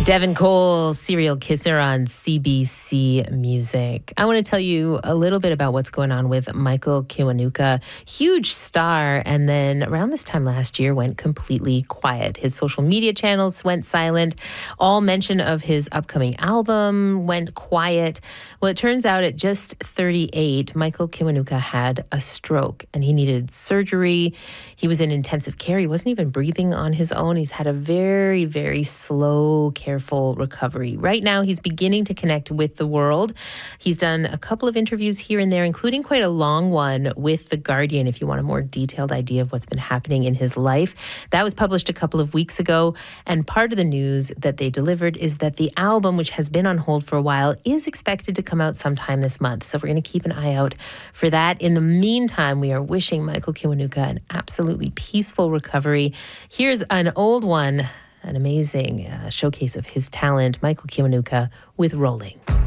Devin Cole, Serial Kisser on CBC Music. I want to tell you a little bit about what's going on with Michael Kiwanuka, huge star, and then around this time last year went completely quiet. His social media channels went silent. All mention of his upcoming album went quiet. Well, it turns out at just 38, Michael Kiwanuka had a stroke and he needed surgery. He was in intensive care. He wasn't even breathing on his own. He's had a very, very slow, careful recovery. Right now, he's beginning to connect with the world. He's done a couple of interviews here and there, including quite a long one with The Guardian, if you want a more detailed idea of what's been happening in his life. That was published a couple of weeks ago, and part of the news that they delivered is that the album, which has been on hold for a while, is expected to come out sometime this month. So we're going to keep an eye out for that. In the meantime, we are wishing Michael Kiwanuka an absolutely peaceful recovery. Here's an old one, an amazing showcase of his talent, Michael Kiwanuka with Rolling.